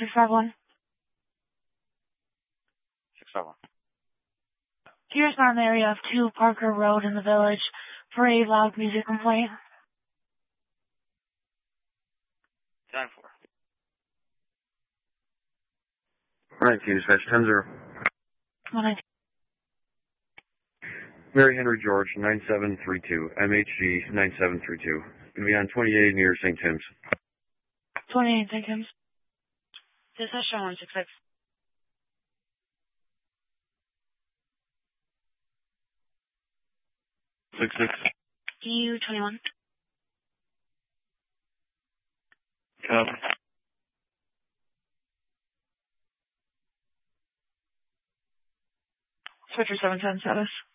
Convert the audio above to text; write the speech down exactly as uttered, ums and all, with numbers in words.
six five one. six five one. You respond in the area of two Parker Road in the village for a loud music complaint. ten four. Alright, Team Dispatch ten zero. one nineteen. Mary Henry George, nine seven three two, M H G nine seven three two. Gonna be on twenty-eight near Saint Tim's. twenty-eight, Saint Tim's. This is Sean one six six. six six. D U twenty-one. Copy. Switcher seven ten status.